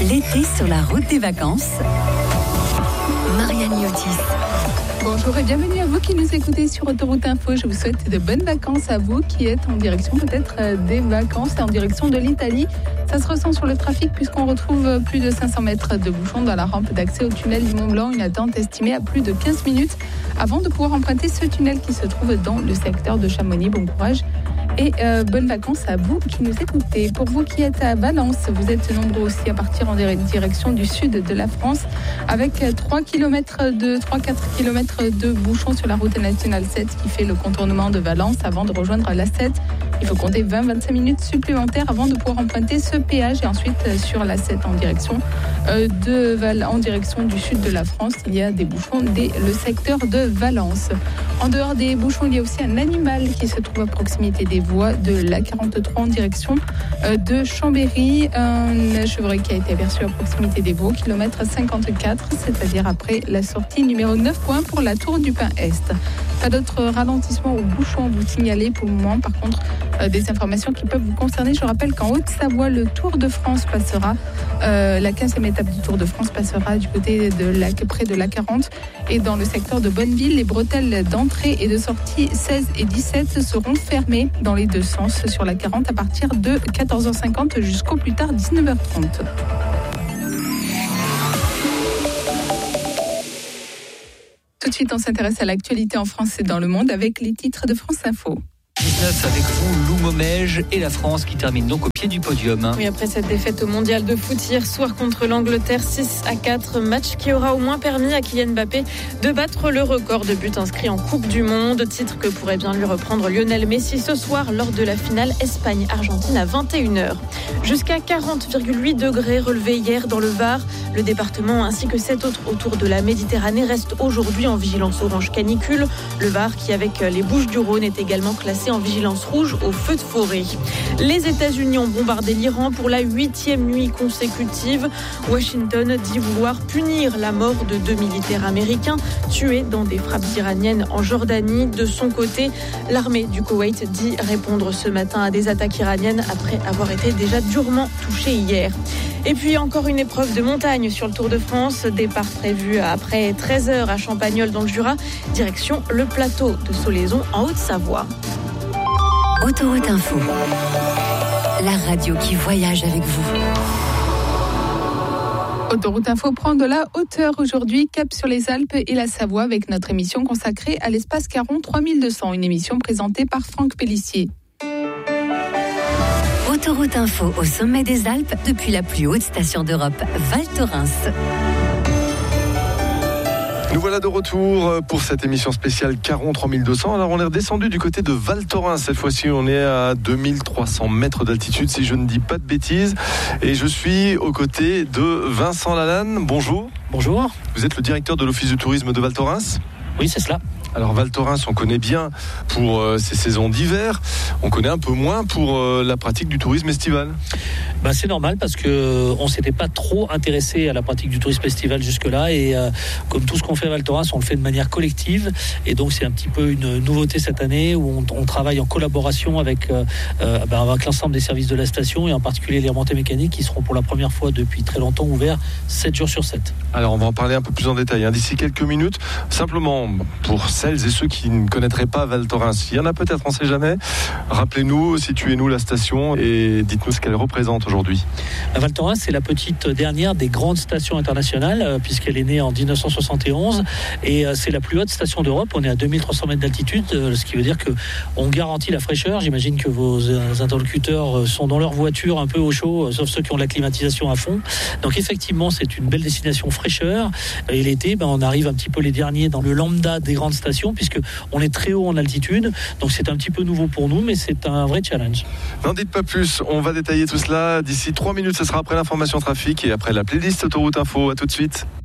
L'été sur la route des vacances. Marianne Yotis. Bonjour et bienvenue à vous qui nous écoutez sur Autoroute Info. Je vous souhaite de bonnes vacances à vous qui êtes en direction peut-être des vacances et en direction de l'Italie. Ça se ressent sur le trafic puisqu'on retrouve plus de 500 mètres de bouchons dans la rampe d'accès au tunnel du Mont Blanc. Une attente estimée à plus de 15 minutes avant de pouvoir emprunter ce tunnel qui se trouve dans le secteur de Chamonix. Bon courage et bonnes vacances à vous qui nous écoutez. Pour vous qui êtes à Valence, vous êtes nombreux aussi à partir en direction du sud de la France avec 3-4 km de bouchons sur la route nationale 7 qui fait le contournement de Valence avant de rejoindre la 7. Il faut compter 20-25 minutes supplémentaires avant de pouvoir emprunter ce péage et ensuite sur la 7 en direction du sud de la France. Il y a des bouchons dès le secteur de Valence. En dehors des bouchons, il y a aussi un animal qui se trouve à proximité des voies de la 43 en direction de Chambéry. Un chevreuil qui a été aperçu à proximité des voies, kilomètre 54, c'est-à-dire après la sortie numéro 9 points pour la Tour du Pin Est. Pas d'autres ralentissements ou bouchons à vous signaler pour le moment. Par contre, des informations qui peuvent vous concerner. Je rappelle qu'en Haute-Savoie, le Tour de France passera, la 15e étape du Tour de France passera du côté de près de la 40 et dans le secteur de Bonneville. Les bretelles d'entrée et de sortie 16 et 17 seront fermées dans les deux sens sur la 40 à partir de 14h50 jusqu'au plus tard 19h30. Tout de suite, on s'intéresse à l'actualité en France et dans le monde avec les titres de France Info. 19 avec vous, Lou Momège et la France qui termine donc au pied du podium. Oui, après cette défaite au mondial de foot hier soir contre l'Angleterre 6-4, match qui aura au moins permis à Kylian Mbappé de battre le record de buts inscrits en Coupe du Monde, titre que pourrait bien lui reprendre Lionel Messi ce soir lors de la finale Espagne-Argentine à 21h. Jusqu'à 40,8 degrés relevés hier dans le Var. Le département ainsi que 7 autres autour de la Méditerranée restent aujourd'hui en vigilance orange canicule. Le Var qui avec les Bouches-du-Rhône est également classé en vigilance rouge au feu de forêt. Les États-Unis ont bombardé l'Iran pour la 8e nuit consécutive. Washington dit vouloir punir la mort de 2 militaires américains tués dans des frappes iraniennes en Jordanie. De son côté, l'armée du Koweït dit répondre ce matin à des attaques iraniennes après avoir été déjà durement touchée hier. Et puis encore une épreuve de montagne sur le Tour de France. Départ prévu après 13h à Champagnole dans le Jura. Direction le plateau de Solaison en Haute-Savoie. Autoroute Info. La radio qui voyage avec vous. Autoroute Info prend de la hauteur aujourd'hui, cap sur les Alpes et la Savoie avec notre émission consacrée à l'espace Caron 3200, une émission présentée par Franck Pellissier. Autoroute Info au sommet des Alpes depuis la plus haute station d'Europe, Val Thorens. Nous voilà de retour pour cette émission spéciale Caron 3200. Alors on est redescendu du côté de Val Thorens. Cette fois-ci on est à 2300 mètres d'altitude si je ne dis pas de bêtises. Et je suis aux côtés de Vincent Lalanne. Bonjour. Bonjour. Vous êtes le directeur de l'Office de tourisme de Val Thorens ? Oui, c'est cela. Alors Val Thorens, on connaît bien pour ces saisons d'hiver. On connaît un peu moins pour la pratique du tourisme estival. C'est normal parce qu'on ne s'était pas trop intéressé à la pratique du tourisme estival jusque-là. Et comme tout ce qu'on fait à Val Thorens, on le fait de manière collective. Et donc c'est un petit peu une nouveauté cette année où on travaille en collaboration avec l'ensemble des services de la station et en particulier les remontées mécaniques qui seront pour la première fois depuis très longtemps ouverts 7 jours sur 7. Alors on va en parler un peu plus en détail d'ici quelques minutes. Simplement pour celles et ceux qui ne connaîtraient pas Val Thorens, il y en a peut-être, on ne sait jamais. Rappelez-nous, situez-nous la station et dites-nous ce qu'elle représente aujourd'hui. Val Thorens, c'est la petite dernière des grandes stations internationales puisqu'elle est née en 1971 et c'est la plus haute station d'Europe. On est à 2300 mètres d'altitude, ce qui veut dire qu'on garantit la fraîcheur. J'imagine que vos interlocuteurs sont dans leur voiture un peu au chaud, sauf ceux qui ont la climatisation à fond. Donc effectivement, c'est une belle destination fraîcheur. Et l'été, on arrive un petit peu les derniers dans le lambda des grandes stations puisque on est très haut en altitude. Donc c'est un petit peu nouveau pour nous, mais c'est un vrai challenge. N'en dites pas plus, on va détailler tout cela d'ici 3 minutes. Ce sera après l'information trafic et après la playlist Autoroute Info. À tout de suite.